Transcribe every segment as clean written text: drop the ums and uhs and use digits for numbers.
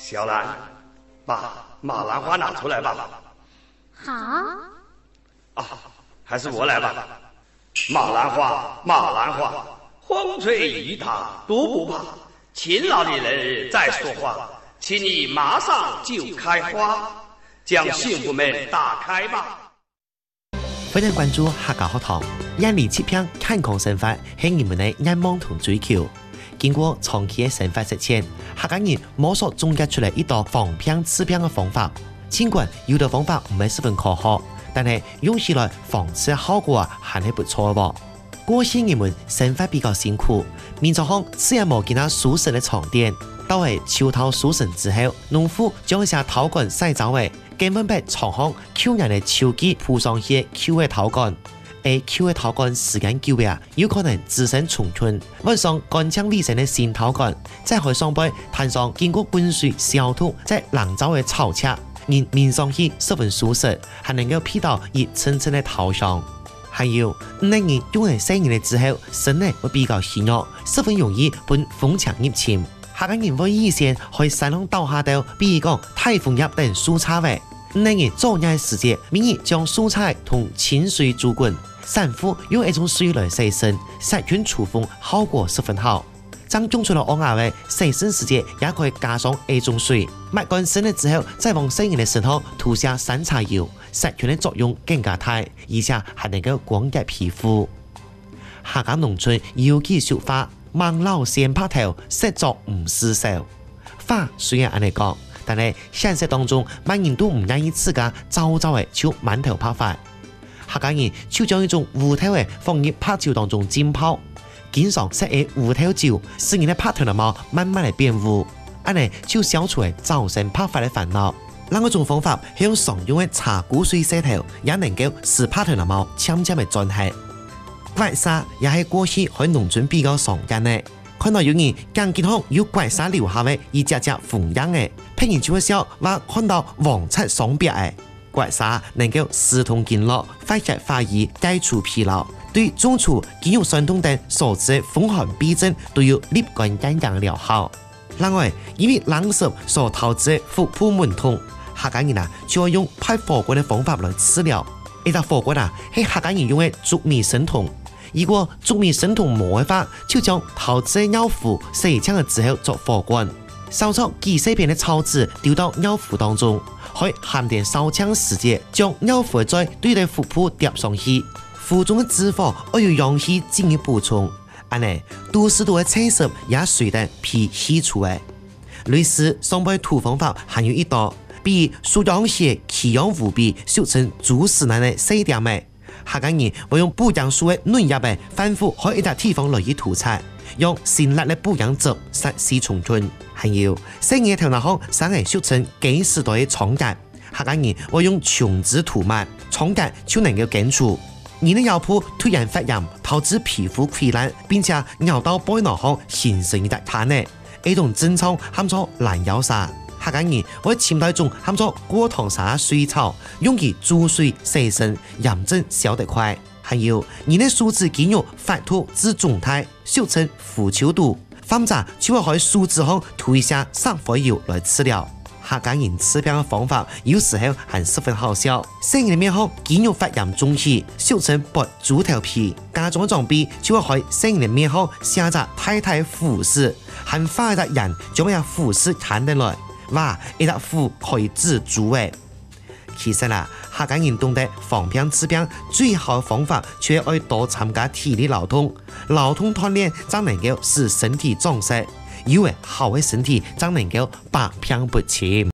小兰，把马兰花拿出来吧。 好。 啊，还是我来吧。马兰花，马兰花，风吹雨打都不怕，勤劳的人在说话，请你马上就开花，将幸福门打开吧。 欢迎关注客家学堂，让你切片健康生活是你们的愿望同追求。经过长期的生活实践，客家人摸索总结出来一道防病治病的方法。尽管有的方法唔係十分科學，但係用起來防治嘅效果還係不錯嘅。過去人們生活比較辛苦，民族鄉自然冇見到舒適嘅床墊。到係秋稻收成之後，農夫將下稻杆曬走嘅，根本俾床鄉扣人嘅秋季鋪上去扣嘅稻杆。而扣嘅稻杆時間久嘅有可能滋生蟲菌，揾上乾淨衛生嘅新稻杆，再可以上背攤上經過滾水消毒再冷造嘅草冊。面上去十分舒適，還能夠披到熱蹭蹭的頭上。還有，那人用嚟洗完之後，身體會比較虛弱，十分容易被風強入侵。客家人會以前可以山上倒下到，比如講颱風葉等蔬菜味。那人做嘢時節，免於將蔬菜同清水煮滾，散戶用一種水來洗身，殺菌除風效果十分好。將種出來昂牙嘅洗身時節，也可以加上一種水，抹乾身了之後，再往洗人的身上塗下山茶油，殺菌的作用更加大，而且還能夠光潔皮膚。客家農村尤其說法，望老先拍頭，實作唔廝守。話雖然咁樣講，但係現實當中，萬人都唔願意自家早早的就滿頭拍法。客家人就將一種烏頭的放入拍酒當中浸泡。經常食嘅烏頭酒，使人的拍頭的毛慢慢嚟變烏，安尼就消除了早晨拍法的煩惱。另一種方法係用常用的茶骨水洗頭，也能夠使拍頭的毛漸漸的轉黑。刮痧也係過去喺農村比較常見的，看到有人更健康有刮痧留下的一隻隻紅癢的，別人就會笑話看到黃漆雙白的。刮痧能夠疏通經絡，發熱化瘀，解除疲勞。對中暑、肌肉痠痛等所致的風寒痹症都有立竿見影的療效。另外，因為冷濕所導致的腹部悶痛，客家人就會用拍火棍的方法來治療。呢隻火棍係客家人用的竹米生酮。如果竹米生酮冇嘅話，就將導致的尿壺洗淨了之後做火棍，燒出幾細片的草籽丟到尿壺當中，可以含點燒漿時節，將尿壺再對着腹部疊上去。腹中的脂肪要有氧氣進行補充，安尼都市度的清濕也隨着皮吸出來。類似上背塗方法還有一道，比輸氧血氣氧無比，俗稱豬屎奶的細點的。客家人會用補養素的嫩葉的反覆喺一笪地方來去塗擦，用辛辣的補養汁殺死蟲菌。還有細葉頭那項生係俗稱幾時代的瘡痕，客家人會用松子塗抹，瘡痕就能夠根除。你的腰部突然發炎，導致皮膚潰爛，並且咬到背囊後形成一笪痰呢，呢種症狀喊做懶腰痧。客家人會潛到一種喊做過糖沙水草，用其煮水洗身，炎症消得快。還有你的手指肌肉發脫至狀態，俗稱腐朽度，反正就會喺手指上塗一下上火油來治療。客家人治病的方法有時候還十分好笑。生人的面後肌肉發炎中起，俗稱拔豬頭皮。家中的裝備就會喺生人的面後寫着太太腐屍，還發一隻人將一腐屍砍得來，哇！一隻腐可以治豬誒。其實客家人懂得防病治病最好的方法，卻要多參加體力勞動。勞動鍛鍊才能夠使身體壯實。有為好的身體，才能夠百病不侵。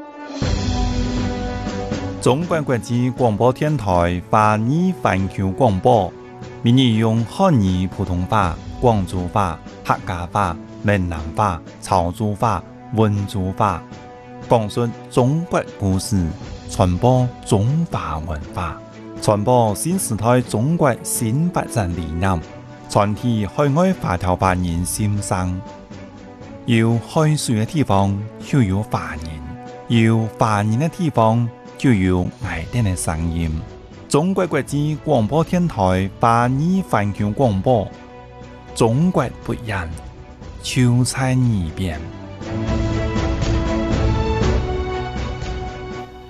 中國國際廣播電台華語環球廣播，闽語用漢語、普通話、廣州話、客家話、閩南話、潮州話、溫州話，講述中國故事，傳播中華文化，傳播新時代中國新發展理念，傳遞海外華僑華人心聲。有海水的地方就有華人，有華人的地方就有愛電的聲音。中國國際廣播電台華語環球廣播，中國不一樣，就在耳邊。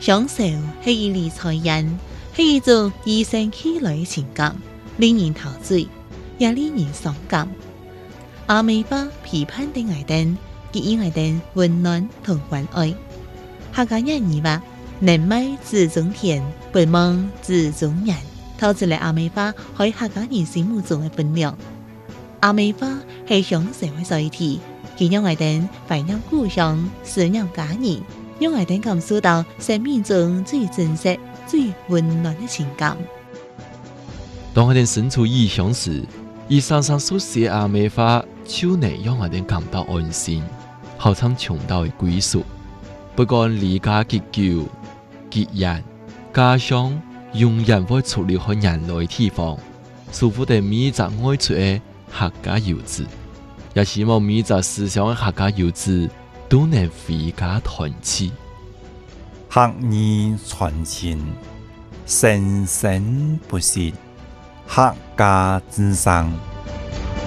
享受係以理財人，係一種與生俱來嘅情感，令人陶醉，也令人傷感。阿美花批判的愛燈，給予愛燈溫暖同關愛。客家人語話：能賣子中田，不忘子中人。透出嚟阿美花喺客家人心目中嘅分量。阿美花係享受嘅載體，佢讓愛燈懷念故鄉，思念家人，讓愛燈感受到生命中最真實、最溫暖嘅情感。 當愛燈身處異鄉時，伊常常所寫阿美花，就能讓愛燈感到安心，好像窮到嘅歸屬。不管離家結久、結緣、家鄉，永遠會出離開人類地方，守護着每一個愛出的客家遊子，也希望每一個思鄉的客家遊子都能回家團聚。 客語傳情，生生不息，客家之聲。